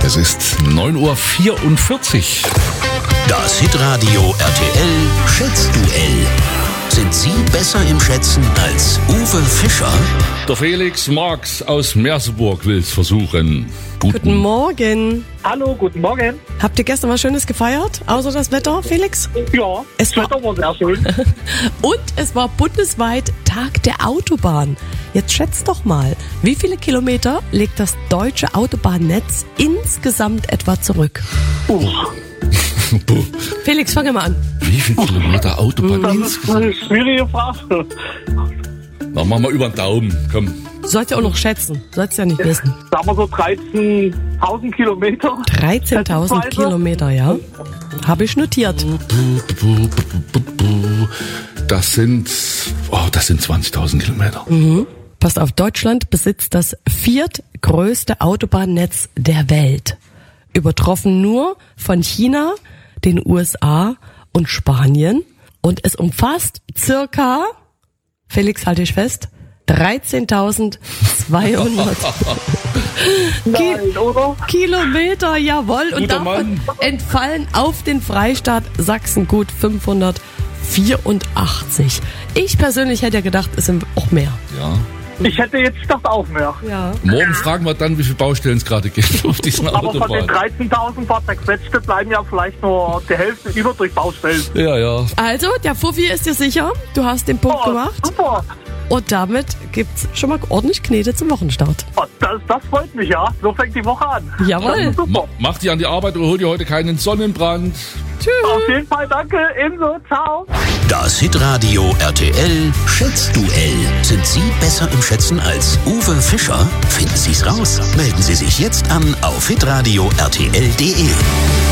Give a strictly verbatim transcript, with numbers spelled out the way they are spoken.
Es ist neun Uhr vierundvierzig. Das Hitradio R T L Schätzduell. Sind Sie besser im Schätzen als Uwe Fischer? Der Felix Marx aus Merseburg will es versuchen. Guten Morgen. Hallo, guten Morgen. Habt ihr gestern was Schönes gefeiert, außer das Wetter, Felix? Ja, Es das war- Wetter war sehr schön. Und es war bundesweit Tag der Autobahn. Jetzt schätzt doch mal, wie viele Kilometer legt das deutsche Autobahnnetz insgesamt etwa zurück? Uff, Puh, Felix, fange mal an. wie viele Kilometer Autobahn das ist insgesamt? eine schwierige Frage. Na, machen wir über den Daumen. Komm. Sollst ja auch noch schätzen, sollst ja nicht wissen. Sagen wir so dreizehntausend Kilometer. dreizehntausend Schätzungsweise. Kilometer, ja. Habe ich notiert. Das sind, oh, das sind zwanzigtausend Kilometer. Passt auf, Deutschland besitzt das viertgrößte Autobahnnetz der Welt. Übertroffen nur von China, den U S A und Spanien. Und es umfasst circa, Felix, halte ich fest, dreizehntausendzweihundert Nein, oder? Kilometer, jawohl. Und Guter davon Mann. entfallen auf den Freistaat Sachsen gut fünfhundertvierundachtzig. Ich persönlich hätte ja gedacht, es sind auch mehr. Ja. Ich hätte jetzt gedacht auch mehr. Ja. Morgen fragen wir dann, wie viele Baustellen es gerade gibt auf diesen Aber von den Autobahnen. dreizehntausend paar zerquetschte bleiben ja vielleicht nur die Hälfte über durch Baustellen. Ja, ja. Also, der Fuffi ist dir sicher. Du hast den Punkt Oh, gemacht. super. Und damit gibt's schon mal ordentlich Knete zum Wochenstart. Oh, das, das freut mich, ja. So fängt die Woche an. Jawohl. Das ist super. Ma mach dich an die Arbeit und hol dir heute keinen Sonnenbrand. Auf jeden Fall danke. Ebenso. Ciao. Das Hitradio R T L Schätzduell. Sind Sie besser im Schätzen als Uwe Fischer? Finden Sie's raus. Melden Sie sich jetzt an auf hitradio R T L punkt de.